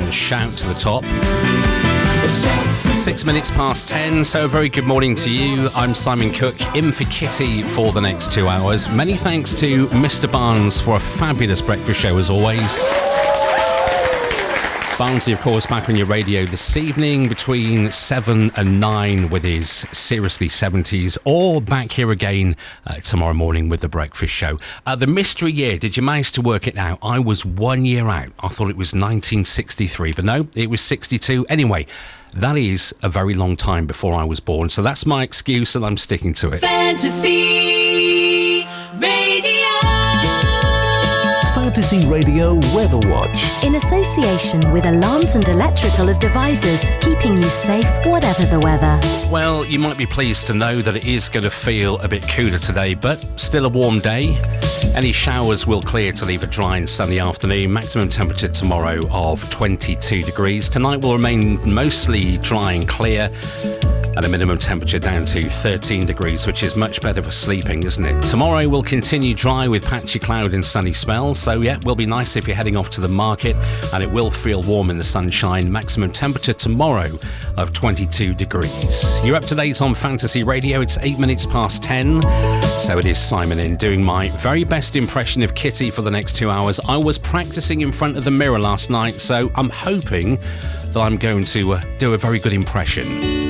and shout to the top. 6 minutes past 10, so a very good morning to you. I'm Simon Cook, in for Kitty for the next 2 hours. Many thanks to Mr. Barnes for a fabulous breakfast show as always. Barnsley, of course, back on your radio this evening between 7 and 9 with his Seriously 70s, or back here again tomorrow morning with the breakfast show. The mystery year, did you manage to work it out? I was 1 year out. I thought it was 1963, but no, it was 62. Anyway, that is a very long time before I was born, so that's my excuse and I'm sticking to it. Fantasy Radio. Fantasy Radio Weather Watch. In association with Alarms and Electrical Devices, keeping you safe whatever the weather. Well, you might be pleased to know that it is going to feel a bit cooler today, but still a warm day. Any showers will clear to leave a dry and sunny afternoon. Maximum temperature tomorrow of 22 degrees. Tonight will remain mostly dry and clear, and a minimum temperature down to 13 degrees, which is much better for sleeping, isn't it? Tomorrow will continue dry with patchy cloud and sunny spells, so yeah, will be nice if you're heading off to the market, and it will feel warm in the sunshine. Maximum temperature tomorrow of 22 degrees. You're up to date on Fantasy Radio. It's 8 minutes past 10, so it is Simon in doing my very best impression of Kitty for the next 2 hours. I was practicing in front of the mirror last night, so I'm hoping that I'm going to do a very good impression.